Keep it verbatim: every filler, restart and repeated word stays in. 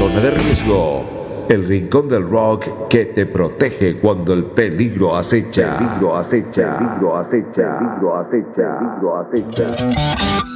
Zona de Riesgo, el rincón del rock que te protege cuando el peligro acecha. Peligro acecha, peligro acecha, peligro acecha, peligro acecha.